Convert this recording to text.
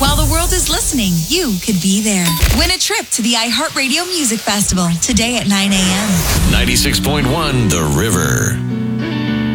While the world is listening, you could be there. Win a trip to the iHeartRadio Music Festival today at 9 a.m. 96.1 The River.